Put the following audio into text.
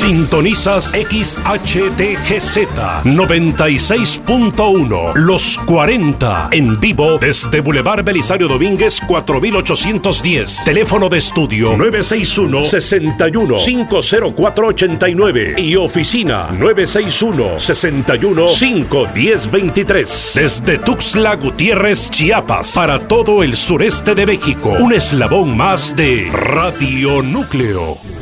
Sintonizas XHTGZ 96.1 Los 40 en vivo desde Boulevard Belisario Domínguez 4810. Teléfono de estudio 961-61-50489 y oficina 961-61-51023. Desde Tuxtla Gutiérrez, Chiapas, para todo el sureste de México, un eslabón más de Radio Núcleo.